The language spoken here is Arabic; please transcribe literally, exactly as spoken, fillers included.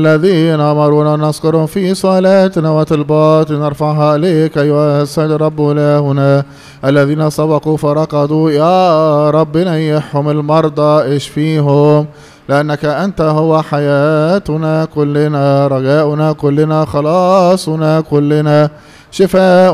الذين أمرونا نذكرهم في صلاتنا وطلبات نرفعها إليك أيها السيد رب إلهنا. الذين سبقوا فرقدوا يا رب نيحهم، المرضى اشفيهم، لأنك أنت هو حياتنا كلنا، رجاؤنا كلنا، خلاصنا كلنا، شفاء